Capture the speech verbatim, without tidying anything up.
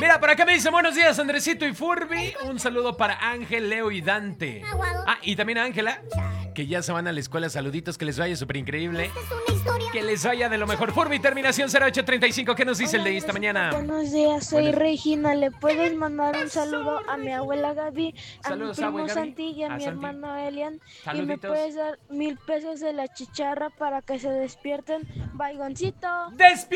Mira, por acá me dice buenos días, Andresito y Furby. Un saludo para Ángel, Leo y Dante. Ah, y también a Ángela, que ya se van a la escuela. Saluditos, que les vaya súper increíble. Que les vaya de lo mejor. Furby, terminación cero ocho treinta y cinco. ¿Qué nos dice Hola, el de esta Andresito, mañana? buenos días, soy Buenos- Regina. ¿Le puedes mandar un saludo a mi abuela Gaby, a Saludos, mi abue, primo Gaby. Santi y a A mi Santi. hermano Elian? Y me Saluditos. puedes dar mil pesos de la chicharra para que se despierten. Baigoncito. ¡Despierta!